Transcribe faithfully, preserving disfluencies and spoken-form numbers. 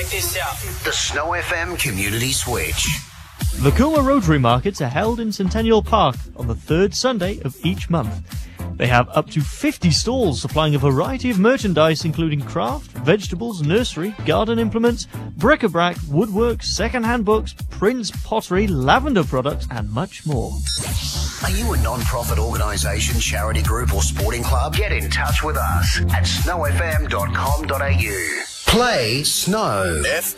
Check this out. The Snow F M Community Switch. The Coolmore Rotary Markets are held in Centennial Park on the third Sunday of each month. They have up to fifty stalls supplying a variety of merchandise including craft, vegetables, nursery, garden implements, bric-a-brac, woodwork, second-hand books, prints, pottery, lavender products and much more. Are you a non-profit organisation, charity group or sporting club? Get in touch with us at snow f m dot com dot a u. Play Snow F